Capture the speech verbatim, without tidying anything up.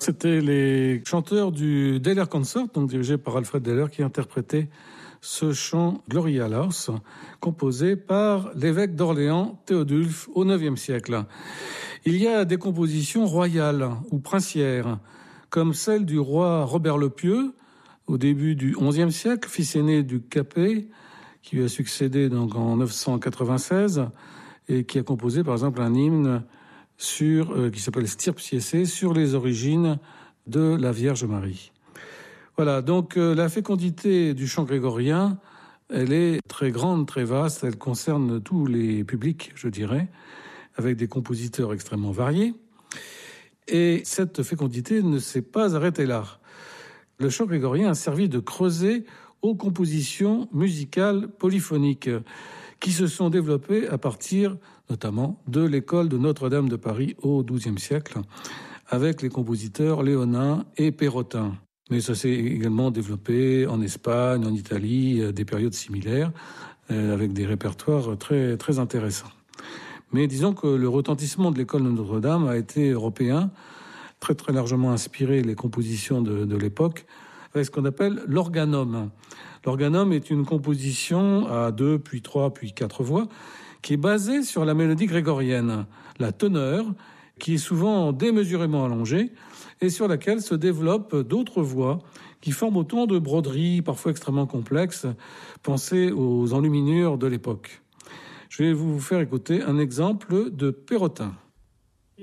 C'était les chanteurs du Deller Concert, donc dirigé par Alfred Deller, qui interprétait ce chant Gloria Laus, composé par l'évêque d'Orléans, Théodulphe, au neuvième siècle. Il y a des compositions royales ou princières, comme celle du roi Robert le Pieux, au début du onzième siècle, fils aîné du Capet, qui lui a succédé donc en neuf cent quatre-vingt-seize, et qui a composé par exemple un hymne sur, euh, qui s'appelle Stirpe Siecé, sur les origines de la Vierge Marie. Voilà, donc euh, la fécondité du chant grégorien, elle est très grande, très vaste, elle concerne tous les publics, je dirais, avec des compositeurs extrêmement variés. Et cette fécondité ne s'est pas arrêtée là. Le chant grégorien a servi de creuset aux compositions musicales polyphoniques qui se sont développées à partir notamment de l'école de Notre-Dame de Paris au douzième siècle, avec les compositeurs léonins et perrotins. Mais ça s'est également développé en Espagne, en Italie, à des périodes similaires, euh, avec des répertoires très, très intéressants. Mais disons que le retentissement de l'école de Notre-Dame a été européen, très très largement inspiré les compositions de, de l'époque, avec ce qu'on appelle l'organum. L'organum est une composition à deux, puis trois, puis quatre voix, qui est basée sur la mélodie grégorienne, la teneur, qui est souvent démesurément allongée, et sur laquelle se développent d'autres voix qui forment autant de broderies, parfois extrêmement complexes. Pensez aux enluminures de l'époque. Je vais vous faire écouter un exemple de perrotin.